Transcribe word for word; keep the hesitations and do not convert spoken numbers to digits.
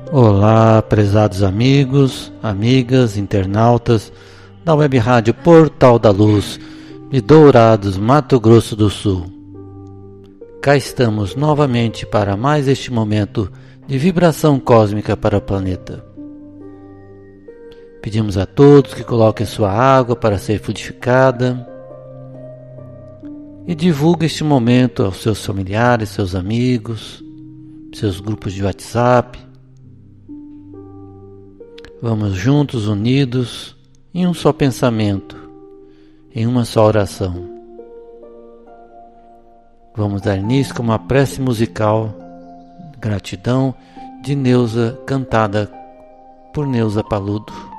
Olá, prezados amigos, amigas, internautas da Web Rádio Portal da Luz de Dourados, Mato Grosso do Sul. Cá estamos novamente para mais este momento de vibração cósmica para o planeta. Pedimos a todos que coloquem sua água para ser fluidificada e divulguem este momento aos seus familiares, seus amigos, seus grupos de WhatsApp. Vamos juntos, unidos, em um só pensamento, em uma só oração. Vamos dar início com uma prece musical, gratidão, de Neuza, cantada por Neuza Paludo.